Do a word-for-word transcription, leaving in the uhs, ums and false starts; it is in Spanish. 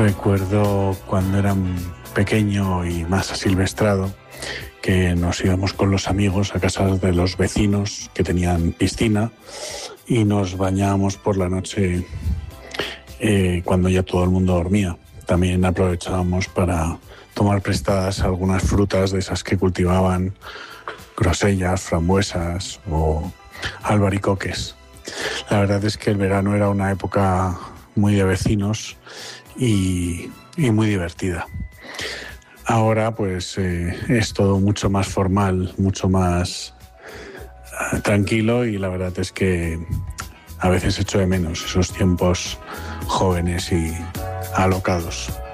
Recuerdo cuando era pequeño y más asilvestrado que nos íbamos con los amigos a casas de los vecinos que tenían piscina y nos bañábamos por la noche eh, cuando ya todo el mundo dormía. También aprovechábamos para tomar prestadas algunas frutas de esas que cultivaban, grosellas, frambuesas o albaricoques. La verdad es que el verano era una época muy de vecinos y, y muy divertida. Ahora pues eh, es todo mucho más formal, mucho más uh, tranquilo, y la verdad es que a veces echo de menos esos tiempos jóvenes y alocados.